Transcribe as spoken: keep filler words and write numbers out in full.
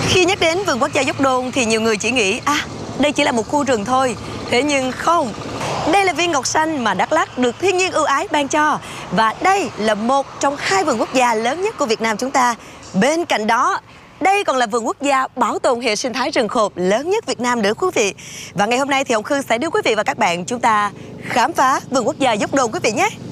Khi nhắc đến vườn quốc gia Gióc Đôn thì nhiều người chỉ nghĩ à, đây chỉ là một khu rừng thôi. Thế nhưng không, đây là viên ngọc xanh mà Đắk Lắk được thiên nhiên ưu ái ban cho. Và đây là một trong hai vườn quốc gia lớn nhất của Việt Nam chúng ta. Bên cạnh đó, đây còn là vườn quốc gia bảo tồn hệ sinh thái rừng khộp lớn nhất Việt Nam nữa quý vị. Và ngày hôm nay thì Hồng Khương sẽ đưa quý vị và các bạn chúng ta khám phá vườn quốc gia Gióc Đôn quý vị nhé.